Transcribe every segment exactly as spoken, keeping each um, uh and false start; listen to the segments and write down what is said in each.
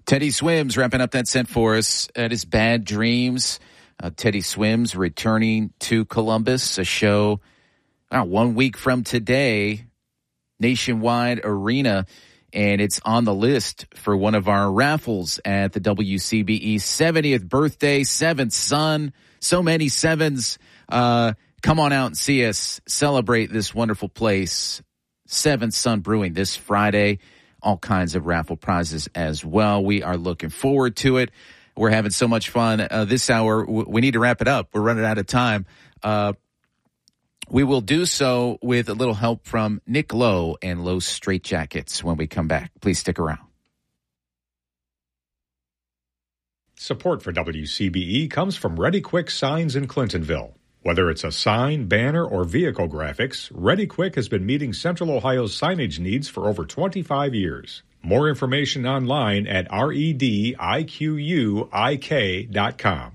Teddy Swims wrapping up that set for us. That is Bad Dreams. Uh, Teddy Swims returning to Columbus, a show uh, one week from today, Nationwide Arena, and it's on the list for one of our raffles at the W C B E seventieth birthday, seventh son. So many sevens. Uh, come on out and see us celebrate this wonderful place. Seventh Son Brewing this Friday. All kinds of raffle prizes as well. We are looking forward to it. We're having so much fun. Uh, this hour, w- we need to wrap it up. We're running out of time. Uh, we will do so with a little help from Nick Lowe and Lowe's Straight Jackets when we come back. Please stick around. Support for W C B E comes from Ready Quick Signs in Clintonville. Whether it's a sign, banner, or vehicle graphics, Ready Quick has been meeting Central Ohio's signage needs for over twenty-five years. More information online at rediquick dot com.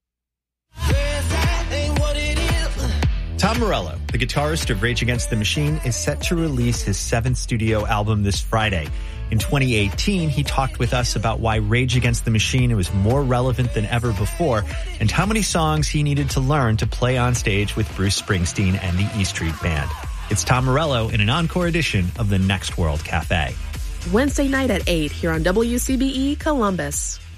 Tom Morello, the guitarist of Rage Against the Machine, is set to release his seventh studio album this Friday. In twenty eighteen, he talked with us about why Rage Against the Machine was more relevant than ever before and how many songs he needed to learn to play on stage with Bruce Springsteen and the E Street Band. It's Tom Morello in an encore edition of The Next World Cafe. Wednesday night at eight here on W C B E Columbus.